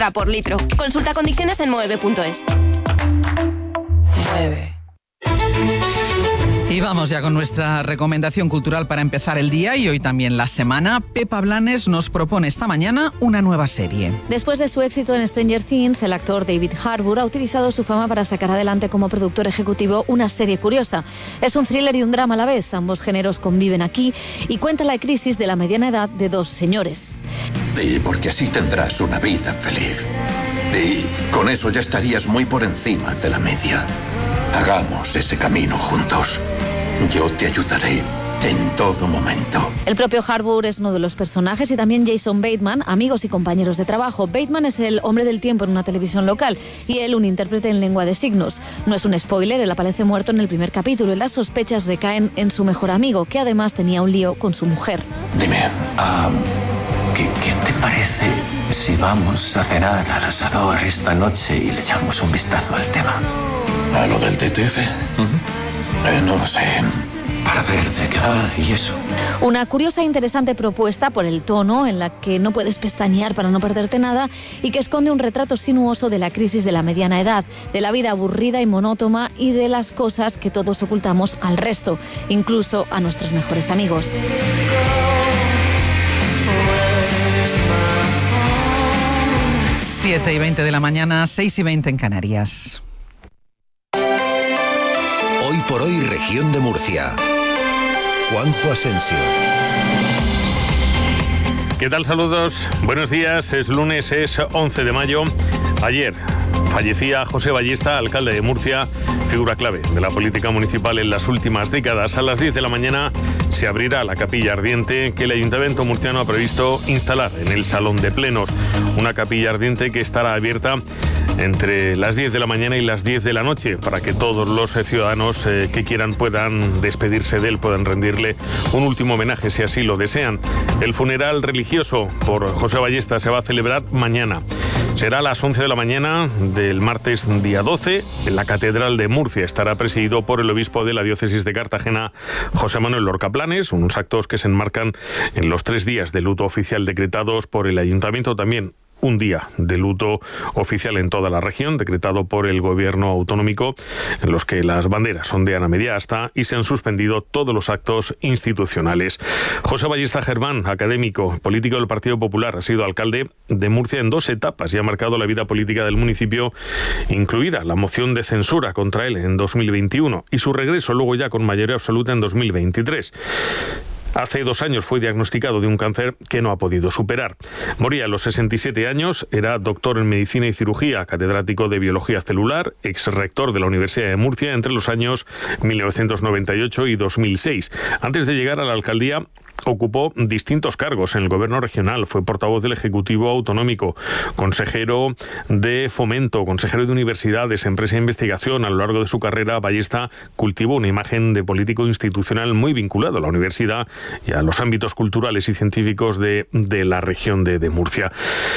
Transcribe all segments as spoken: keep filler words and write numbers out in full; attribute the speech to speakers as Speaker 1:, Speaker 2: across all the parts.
Speaker 1: extra por litro. Consulta condiciones en moeve punto es.
Speaker 2: nueve.
Speaker 3: Y vamos ya con nuestra recomendación cultural para empezar el día y hoy también la semana. Pepa Blanes nos propone esta mañana una nueva serie.
Speaker 4: Después de su éxito en Stranger Things, el actor David Harbour ha utilizado su fama para sacar adelante como productor ejecutivo una serie curiosa. Es un thriller y un drama a la vez. Ambos géneros conviven aquí y cuenta la crisis de la mediana edad de dos señores.
Speaker 5: Y porque así tendrás una vida feliz. Y con eso ya estarías muy por encima de la media. Hagamos ese camino juntos. Yo te ayudaré en todo momento.
Speaker 4: El propio Harbour es uno de los personajes y también Jason Bateman, amigos y compañeros de trabajo. Bateman es el hombre del tiempo en una televisión local y él un intérprete en lengua de signos. No es un spoiler, él aparece muerto en el primer capítulo y las sospechas recaen en su mejor amigo, que además tenía un lío con su mujer.
Speaker 5: Dime,
Speaker 6: um, ¿qué, ¿qué te parece si vamos a cenar al asador esta noche y le echamos un vistazo al tema?
Speaker 5: ¿A lo del T T F? Uh-huh. Eh, no lo sé.
Speaker 6: Para ver de qué va y eso.
Speaker 4: Una curiosa e interesante propuesta por el tono, en la que no puedes pestañear para no perderte nada y que esconde un retrato sinuoso de la crisis de la mediana edad, de la vida aburrida y monótona y de las cosas que todos ocultamos al resto, incluso a nuestros mejores amigos.
Speaker 3: siete y veinte de la mañana, seis y veinte en Canarias.
Speaker 7: Hoy por hoy, región de Murcia. Juanjo Asensio.
Speaker 8: ¿Qué tal? Saludos. Buenos días. Es lunes, es once de mayo. Ayer fallecía José Ballesta, alcalde de Murcia, figura clave de la política municipal en las últimas décadas. A las diez de la mañana se abrirá la capilla ardiente que el Ayuntamiento murciano ha previsto instalar en el Salón de Plenos. Una capilla ardiente que estará abierta entre las diez de la mañana y las diez de la noche para que todos los ciudadanos eh, que quieran puedan despedirse de él, puedan rendirle un último homenaje si así lo desean. El funeral religioso por José Ballesta se va a celebrar mañana. Será a las once de la mañana del martes día doce en la Catedral de Murcia. Estará presidido por el obispo de la diócesis de Cartagena, José Manuel Lorca Planes, unos actos que se enmarcan en los tres días de luto oficial decretados por el Ayuntamiento. También un día de luto oficial en toda la región, decretado por el gobierno autonómico, en los que las banderas ondean a media asta y se han suspendido todos los actos institucionales. José Ballesta Germán, académico, político del Partido Popular, ha sido alcalde de Murcia en dos etapas y ha marcado la vida política del municipio, incluida la moción de censura contra él en dos mil veintiuno y su regreso luego ya con mayoría absoluta en dos mil veintitrés. Hace dos años fue diagnosticado de un cáncer que no ha podido superar. Moría a los sesenta y siete años, era doctor en medicina y cirugía, catedrático de biología celular, ex rector de la Universidad de Murcia entre los años mil novecientos noventa y ocho y dos mil seis. Antes de llegar a la alcaldía, ocupó distintos cargos en el gobierno regional, fue portavoz del Ejecutivo Autonómico, consejero de Fomento, consejero de Universidades, Empresa e Investigación. A lo largo de su carrera, Ballesta cultivó una imagen de político institucional muy vinculado a la universidad y a los ámbitos culturales y científicos de, de la región de, de Murcia.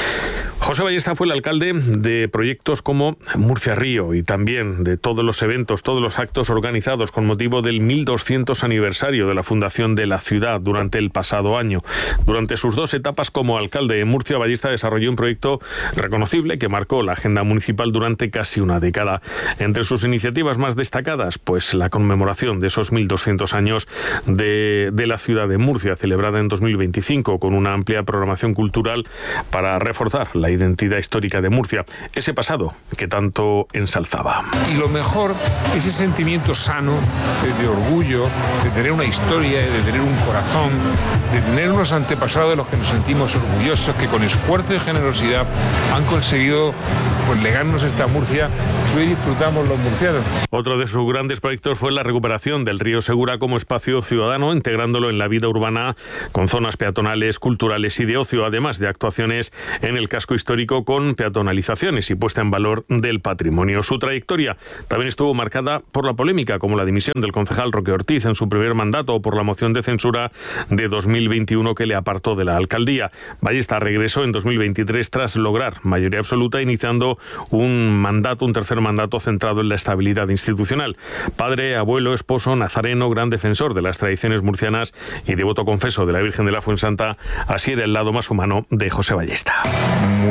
Speaker 8: José Ballesta fue el alcalde de proyectos como Murcia Río y también de todos los eventos, todos los actos organizados con motivo del mil doscientos aniversario de la fundación de la ciudad durante el pasado año. Durante sus dos etapas como alcalde de Murcia, Ballesta desarrolló un proyecto reconocible que marcó la agenda municipal durante casi una década. Entre sus iniciativas más destacadas, pues la conmemoración de esos mil doscientos años de, de la ciudad de Murcia, celebrada en dos mil veinticinco con una amplia programación cultural para reforzar la identidad histórica de Murcia, ese pasado que tanto ensalzaba.
Speaker 9: Y lo mejor, ese sentimiento sano de, de orgullo, de tener una historia, de tener un corazón, de tener unos antepasados de los que nos sentimos orgullosos, que con esfuerzo y generosidad han conseguido pues legarnos esta Murcia que hoy disfrutamos los murcianos.
Speaker 8: Otro de sus grandes proyectos fue la recuperación del río Segura como espacio ciudadano, integrándolo en la vida urbana con zonas peatonales, culturales y de ocio, además de actuaciones en el casco histórico con peatonalizaciones y puesta en valor del patrimonio. Su trayectoria también estuvo marcada por la polémica, como la dimisión del concejal Roque Ortiz en su primer mandato o por la moción de censura de dos mil veintiuno que le apartó de la alcaldía. Ballesta regresó en dos mil veintitrés tras lograr mayoría absoluta, iniciando un mandato, un tercer mandato centrado en la estabilidad institucional. Padre, abuelo, esposo, nazareno, gran defensor de las tradiciones murcianas y devoto confeso de la Virgen de la Fuensanta, así era el lado más humano de José Ballesta.
Speaker 9: Muy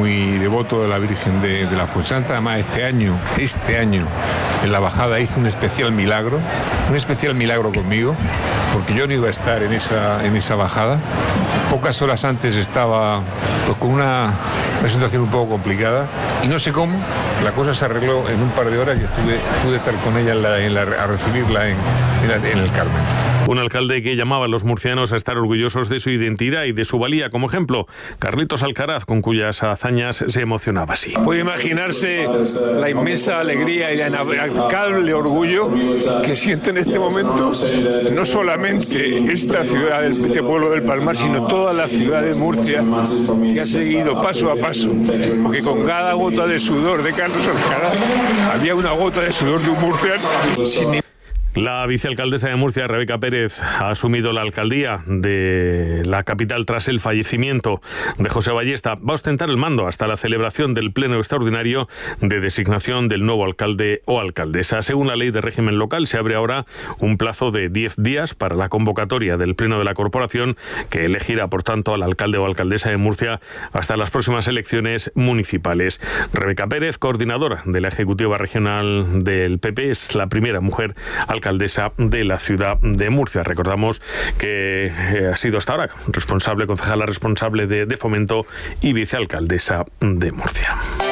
Speaker 9: muy devoto de la Virgen de, de la Fuensanta. Además, este año, este año, en la bajada hizo un especial milagro, un especial milagro conmigo, porque yo no iba a estar en esa, en esa bajada. Pocas horas antes estaba pues, con una, una situación un poco complicada y no sé cómo, la cosa se arregló en un par de horas y estuve, pude estar con ella en la, en la, a recibirla en, en, la, en el Carmen.
Speaker 8: Un alcalde que llamaba a los murcianos a estar orgullosos de su identidad y de su valía. Como ejemplo, Carlitos Alcaraz, con cuyas hazañas se emocionaba así.
Speaker 9: Puede imaginarse la inmensa alegría y el inabrazable orgullo que siente en este momento no solamente esta ciudad, este pueblo del Palmar, sino toda la ciudad de Murcia, que ha seguido paso a paso, porque con cada gota de sudor de Carlos Alcaraz había una gota de sudor de un murciano. Sin
Speaker 8: La vicealcaldesa de Murcia, Rebeca Pérez, ha asumido la alcaldía de la capital tras el fallecimiento de José Ballesta. Va a ostentar el mando hasta la celebración del pleno extraordinario de designación del nuevo alcalde o alcaldesa. Según la ley de régimen local, se abre ahora un plazo de diez días para la convocatoria del pleno de la corporación, que elegirá, por tanto, al alcalde o alcaldesa de Murcia hasta las próximas elecciones municipales. Rebeca Pérez, coordinadora de la Ejecutiva Regional del P P, es la primera mujer alcaldesa alcaldesa de la ciudad de Murcia. Recordamos que eh, ha sido hasta ahora responsable, concejala responsable de, de Fomento y vicealcaldesa de Murcia.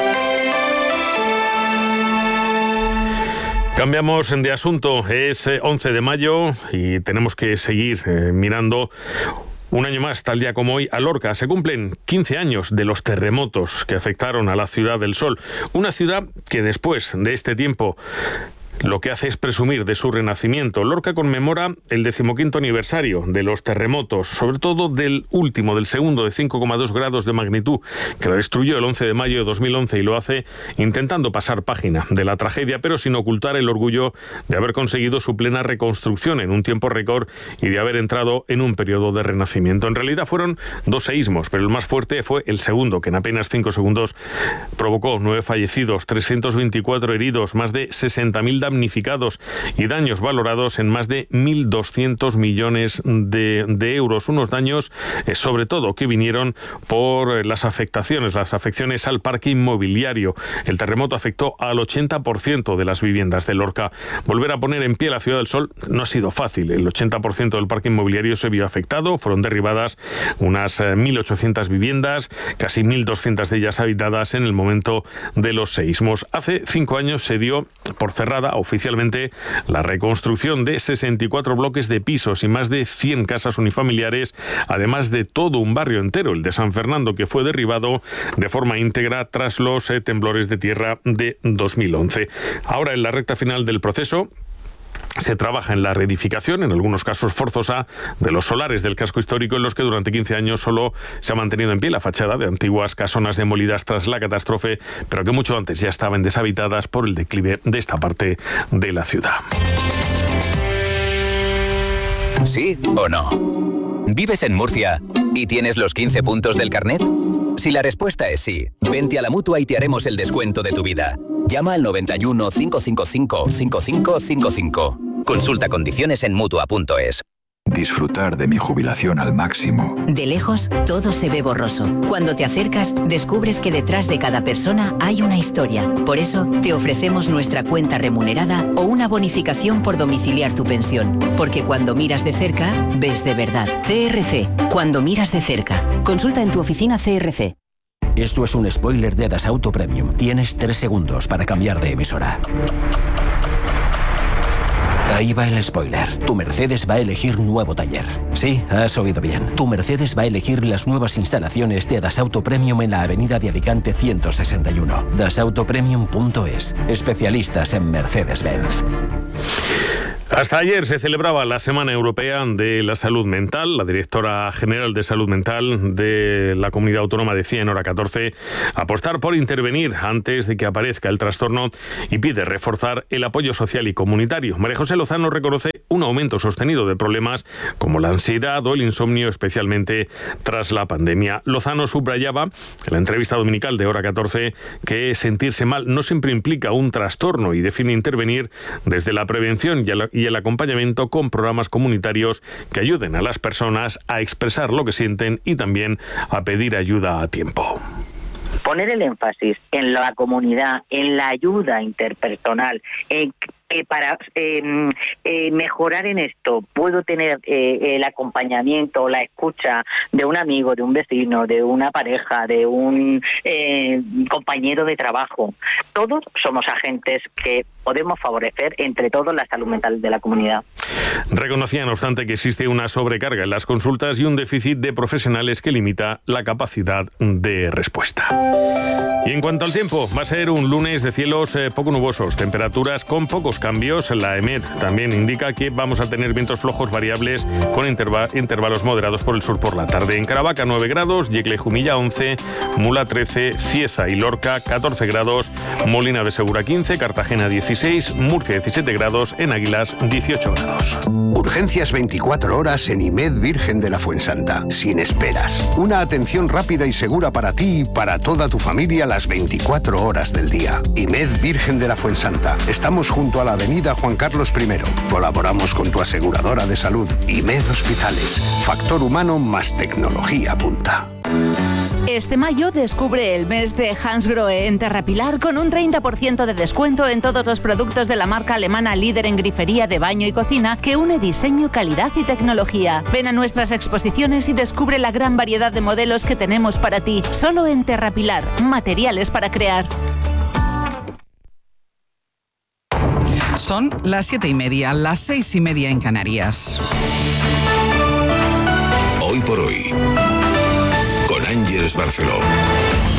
Speaker 8: Cambiamos de asunto. Es once de mayo y tenemos que seguir eh, mirando un año más, tal día como hoy, a Lorca. Se cumplen quince años de los terremotos que afectaron a la Ciudad del Sol. Una ciudad que después de este tiempo lo que hace es presumir de su renacimiento. Lorca conmemora el decimoquinto aniversario de los terremotos, sobre todo del último, del segundo, de cinco coma dos grados de magnitud, que la destruyó el once de mayo de dos mil once, y lo hace intentando pasar página de la tragedia, pero sin ocultar el orgullo de haber conseguido su plena reconstrucción en un tiempo récord y de haber entrado en un periodo de renacimiento. En realidad fueron dos seísmos, pero el más fuerte fue el segundo, que en apenas cinco segundos provocó nueve fallecidos, trescientos veinticuatro heridos, más de sesenta mil damnificados y daños valorados en más de mil doscientos millones de, de euros. Unos daños, eh, sobre todo, que vinieron por las afectaciones, las afecciones al parque inmobiliario. El terremoto afectó al ochenta por ciento de las viviendas de Lorca. Volver a poner en pie la Ciudad del Sol no ha sido fácil. El ochenta por ciento del parque inmobiliario se vio afectado. Fueron derribadas unas eh, mil ochocientas viviendas, casi mil doscientas de ellas habitadas en el momento de los seísmos. Hace cinco años se dio por cerrada oficialmente la reconstrucción de sesenta y cuatro bloques de pisos y más de cien casas unifamiliares, además de todo un barrio entero, el de San Fernando, que fue derribado de forma íntegra tras los eh, temblores de tierra de dos mil once. Ahora, en la recta final del proceso, se trabaja en la reedificación, en algunos casos forzosa, de los solares del casco histórico, en los que durante quince años solo se ha mantenido en pie la fachada de antiguas casonas demolidas tras la catástrofe, pero que mucho antes ya estaban deshabitadas por el declive de esta parte de la ciudad.
Speaker 2: ¿Sí o no? ¿Vives en Murcia y tienes los quince puntos del carnet? Si la respuesta es sí, vente a la Mutua y te haremos el descuento de tu vida. Llama al noventa y uno, cinco cinco cinco, cinco cinco cinco cinco. Consulta condiciones en Mutua punto es.
Speaker 10: Disfrutar de mi jubilación al máximo.
Speaker 11: De lejos, todo se ve borroso. Cuando te acercas, descubres que detrás de cada persona hay una historia. Por eso, te ofrecemos nuestra cuenta remunerada o una bonificación por domiciliar tu pensión. Porque cuando miras de cerca, ves de verdad. C R C. Cuando miras de cerca. Consulta en tu oficina C R C.
Speaker 12: Esto es un spoiler de Das Auto Premium. Tienes tres segundos para cambiar de emisora. Ahí va el spoiler. Tu Mercedes va a elegir nuevo taller. Sí, has oído bien. Tu Mercedes va a elegir las nuevas instalaciones de Das Auto Premium en la avenida de Alicante ciento sesenta y uno. das auto premium punto es. Especialistas en Mercedes-Benz.
Speaker 8: Hasta ayer se celebraba la Semana Europea de la Salud Mental. La directora general de Salud Mental de la Comunidad Autónoma decía en Hora catorce apostar por intervenir antes de que aparezca el trastorno y pide reforzar el apoyo social y comunitario. María José Lozano reconoce un aumento sostenido de problemas como la ansiedad o el insomnio, especialmente tras la pandemia. Lozano subrayaba en la entrevista dominical de Hora catorce que sentirse mal no siempre implica un trastorno y define intervenir desde la prevención y la y el acompañamiento con programas comunitarios que ayuden a las personas a expresar lo que sienten y también a pedir ayuda a tiempo.
Speaker 13: poner el énfasis en la comunidad, en la ayuda interpersonal, en que para eh, eh, mejorar en esto puedo tener eh, el acompañamiento, la escucha de un amigo, de un vecino, de una pareja, de un eh, compañero de trabajo. Todos somos agentes que podemos favorecer entre todos la salud mental de la comunidad.
Speaker 8: Reconocía, no obstante, que existe una sobrecarga en las consultas y un déficit de profesionales que limita la capacidad de respuesta. Y en cuanto al tiempo, va a ser un lunes de cielos eh, poco nubosos, temperaturas con pocos cambios. La EMET también indica que vamos a tener vientos flojos variables con interva- intervalos moderados por el sur por la tarde. En Caravaca nueve grados, Yecla y Jumilla once, Mula trece, Cieza y Lorca catorce grados, Molina de Segura quince, Cartagena dieciséis, Murcia diecisiete grados, en Águilas dieciocho grados.
Speaker 7: Urgencias veinticuatro horas en IMED Virgen de la Fuensanta. Sin esperas. Una atención rápida y segura para ti y para toda tu familia las veinticuatro horas del día. IMED Virgen de la Fuensanta. Estamos junto a la avenida Juan Carlos primero. Colaboramos con tu aseguradora de salud. IMED Hospitales. Factor humano más tecnología punta.
Speaker 14: Este mayo descubre el mes de Hansgrohe en Terrapilar con un treinta por ciento de descuento en todos los productos de la marca alemana líder en grifería de baño y cocina que une diseño, calidad y tecnología. Ven a nuestras exposiciones y descubre la gran variedad de modelos que tenemos para ti. Solo en Terrapilar, materiales para crear.
Speaker 3: Son las siete y media, las seis y media en Canarias.
Speaker 7: Hoy por hoy, con Ángeles Barceló.